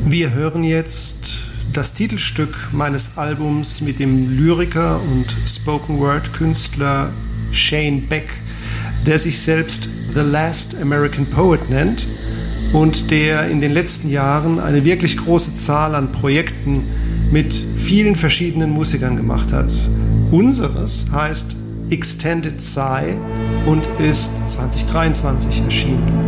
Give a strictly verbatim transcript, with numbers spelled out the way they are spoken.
Wir hören jetzt das Titelstück meines Albums mit dem Lyriker und Spoken-Word-Künstler Shane Beck, der sich selbst The Last American Poet nennt und der in den letzten Jahren eine wirklich große Zahl an Projekten mit vielen verschiedenen Musikern gemacht hat. Unseres heißt Extended Sigh und ist zwanzig dreiundzwanzig erschienen.